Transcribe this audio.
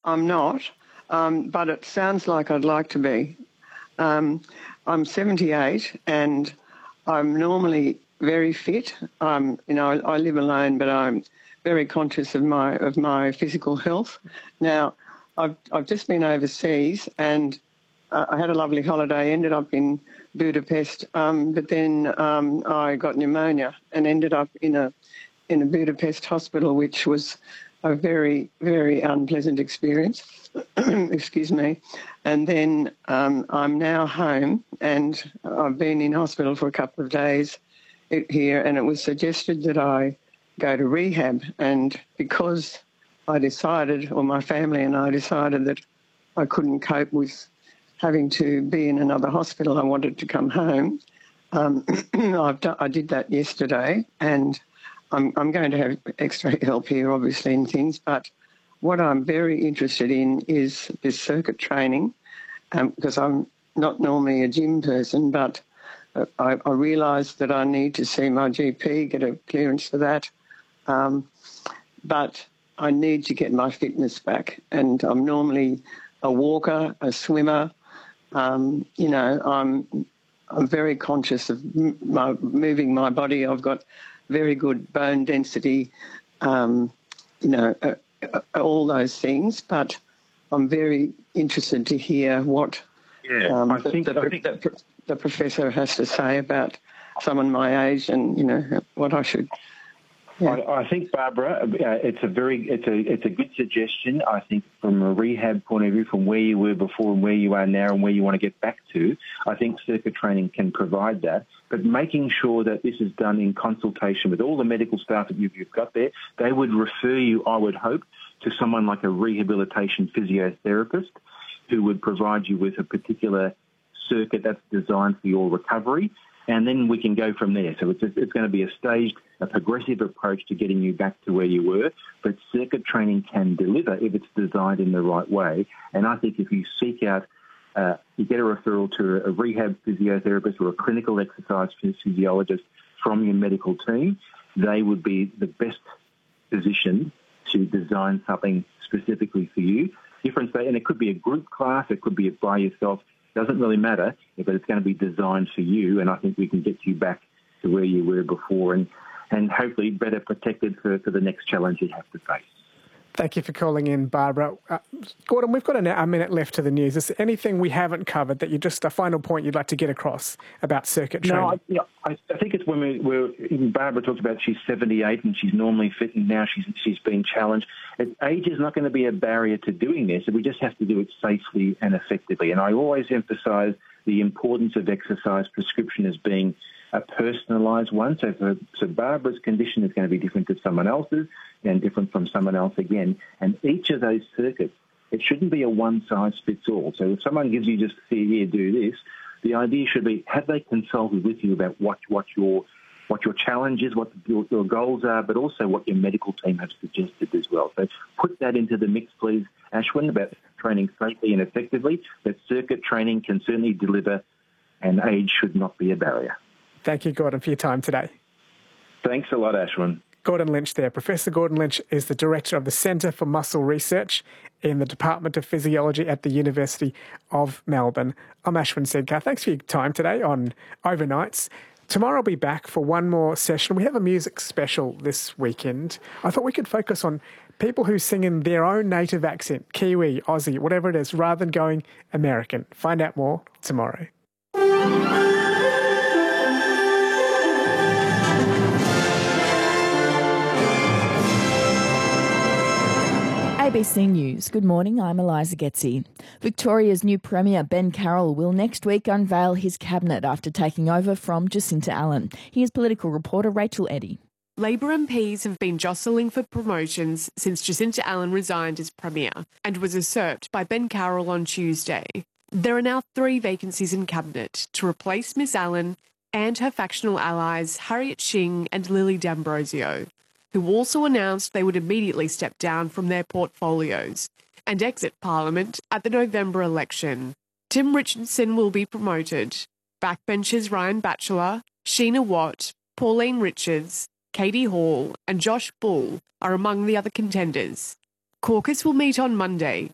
I'm not, but it sounds like I'd like to be. I'm 78 and I'm normally very fit. I live alone, but I'm very conscious of my physical health. Now, I've just been overseas and I had a lovely holiday, ended up in Budapest, but then I got pneumonia and ended up in a Budapest hospital, which was a very, very unpleasant experience. Excuse me. And then I'm now home and I've been in hospital for a couple of days here, and it was suggested that I go to rehab. And because I decided, or my family and I decided that I couldn't cope with having to be in another hospital, I wanted to come home. I did that yesterday, and I'm going to have extra help here, obviously, in things, but what I'm very interested in is this circuit training, because I'm not normally a gym person, but I realised that I need to see my GP, get a clearance for that, but I need to get my fitness back, and I'm normally a walker, a swimmer. I'm very conscious of moving my body. I've got very good bone density, all those things. But I'm very interested to hear what the professor has to say about someone my age and, what I should... Yeah. I think, Barbara, it's a good suggestion. I think from a rehab point of view, from where you were before and where you are now and where you want to get back to, I think circuit training can provide that. But making sure that this is done in consultation with all the medical staff that you've got there, they would refer you, I would hope, to someone like a rehabilitation physiotherapist who would provide you with a particular circuit that's designed for your recovery. And then we can go from there. So it's going to be a progressive approach to getting you back to where you were. But circuit training can deliver if it's designed in the right way. And I think if you seek out, you get a referral to a rehab physiotherapist or a clinical exercise physiologist from your medical team, they would be the best positioned to design something specifically for you. And it could be a group class, it could be by yourself. Doesn't really matter, but it's going to be designed for you, and I think we can get you back to where you were before and hopefully better protected for the next challenge you have to face. Thank you for calling in, Barbara. Gordon, we've got a minute left to the news. Is there anything we haven't covered that a final point you'd like to get across about circuit training? No, I think it's when Barbara talked about she's 78 and she's normally fit and now she's been challenged. Age is not going to be a barrier to doing this. We just have to do it safely and effectively. And I always emphasise the importance of exercise prescription as being a personalised one. So Barbara's condition is going to be different to someone else's and different from someone else again. And each of those circuits, it shouldn't be a one-size-fits-all. So if someone gives you just, here, do this, the idea should be, have they consulted with you about what your challenge is, what your goals are, but also what your medical team have suggested as well. So put that into the mix, please, Ashwin, about training safely and effectively. But circuit training can certainly deliver, and age should not be a barrier. Thank you, Gordon, for your time today. Thanks a lot, Ashwin. Gordon Lynch there. Professor Gordon Lynch is the Director of the Centre for Muscle Research in the Department of Physiology at the University of Melbourne. I'm Ashwin Sedkar. Thanks for your time today on Overnights. Tomorrow I'll be back for one more session. We have a music special this weekend. I thought we could focus on people who sing in their own native accent, Kiwi, Aussie, whatever it is, rather than going American. Find out more tomorrow. ABC News. Good morning, I'm Eliza Getzi. Victoria's new Premier, Ben Carroll, will next week unveil his cabinet after taking over from Jacinta Allen. Here's political reporter Rachel Eddy. Labor MPs have been jostling for promotions since Jacinta Allen resigned as Premier and was usurped by Ben Carroll on Tuesday. There are now 3 vacancies in Cabinet to replace Miss Allen and her factional allies Harriet Shing and Lily D'Ambrosio, who also announced they would immediately step down from their portfolios and exit Parliament at the November election. Tim Richardson will be promoted. Backbenchers Ryan Batchelor, Sheena Watt, Pauline Richards, Katie Hall and Josh Bull are among the other contenders. Caucus will meet on Monday